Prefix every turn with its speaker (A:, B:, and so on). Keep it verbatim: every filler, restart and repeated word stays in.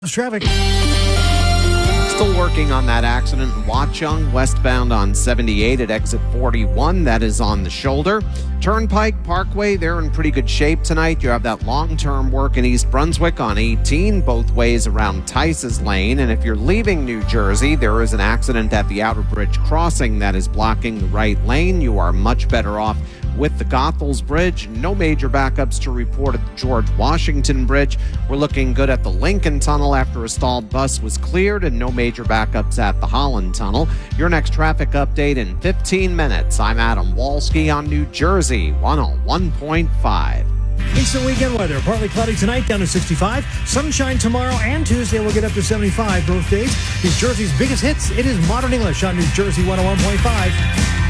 A: Traffic.
B: Still working on that accident in Watchung, westbound on seventy-eight at exit forty-one. That is on the shoulder. Turnpike Parkway, they're in pretty good shape tonight. You have that long-term work in East Brunswick on eighteen, both ways around Tice's Lane. And if you're leaving New Jersey, there is an accident at the Outer Bridge crossing that is blocking the right lane. You are much better off with the Goethals Bridge. No major backups to report at the George Washington Bridge. We're looking good at the Lincoln Tunnel after a stalled bus was cleared, and no major backups at the Holland Tunnel. Your next traffic update in fifteen minutes. I'm Adam Walski on New Jersey one oh one point five.
A: Eastern weekend weather. Partly cloudy tonight, down to sixty-five. Sunshine tomorrow and Tuesday will get up to seventy-five both days. New Jersey's biggest hits. It is Modern English on New Jersey one oh one point five.